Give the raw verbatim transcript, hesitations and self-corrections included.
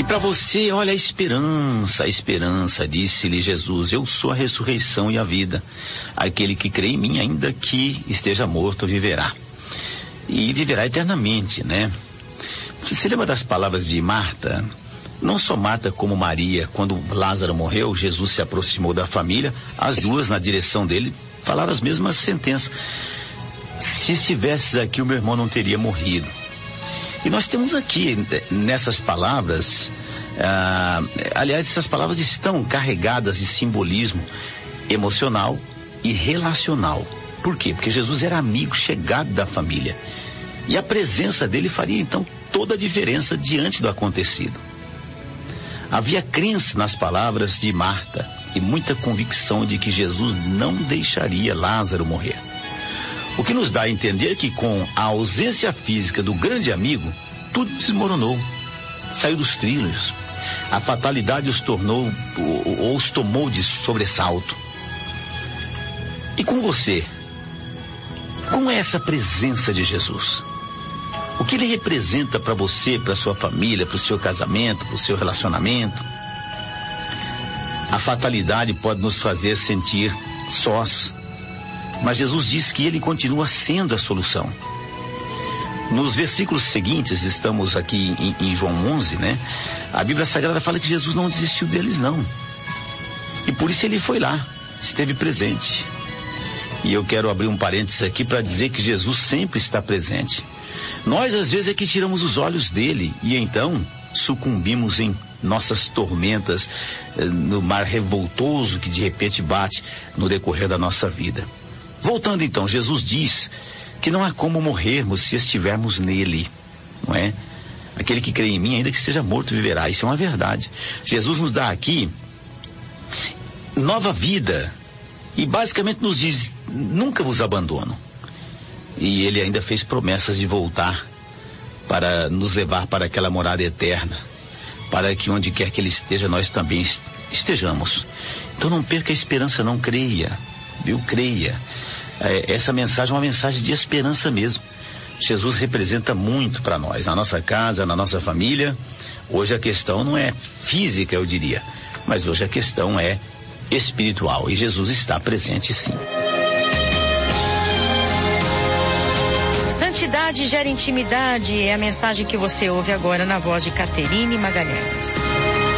para você, olha a esperança, a esperança, disse-lhe Jesus, eu sou a ressurreição e a vida. Aquele que crê em mim, ainda que esteja morto, viverá. E viverá eternamente, né? Você lembra das palavras de Marta? Não só Marta como Maria, quando Lázaro morreu, Jesus se aproximou da família, as duas na direção dele falaram as mesmas sentenças. Se estivesses aqui, o meu irmão não teria morrido. E nós temos aqui, nessas palavras, ah, aliás, essas palavras estão carregadas de simbolismo emocional e relacional. Por quê? Porque Jesus era amigo chegado da família. E a presença dele faria, então, toda a diferença diante do acontecido. Havia crença nas palavras de Marta e muita convicção de que Jesus não deixaria Lázaro morrer. O que nos dá a entender que com a ausência física do grande amigo, tudo desmoronou, saiu dos trilhos. A fatalidade os tornou, ou, ou os tomou de sobressalto. E com você, como é essa presença de Jesus? O que ele representa para você, para sua família, para o seu casamento, para o seu relacionamento? A fatalidade pode nos fazer sentir sós, mas Jesus diz que ele continua sendo a solução. Nos versículos seguintes, estamos aqui em, em João onze, né? A Bíblia Sagrada fala que Jesus não desistiu deles, não. E por isso ele foi lá, esteve presente. E eu quero abrir um parênteses aqui para dizer que Jesus sempre está presente. Nós, às vezes, é que tiramos os olhos dele e então sucumbimos em nossas tormentas, no mar revoltoso que de repente bate no decorrer da nossa vida. Voltando então, Jesus diz que não há como morrermos se estivermos nele, não é? Aquele que crê em mim, ainda que seja morto, viverá. Isso é uma verdade. Jesus nos dá aqui nova vida e basicamente nos diz, nunca vos abandono. E ele ainda fez promessas de voltar para nos levar para aquela morada eterna, para que onde quer que ele esteja, nós também estejamos. Então não perca a esperança, não creia, viu? Creia. É, essa mensagem é uma mensagem de esperança mesmo. Jesus representa muito para nós, na nossa casa, na nossa família. Hoje a questão não é física, eu diria, mas hoje a questão é espiritual e Jesus está presente, sim. Santidade gera intimidade, é a mensagem que você ouve agora na voz de Caterine Magalhães.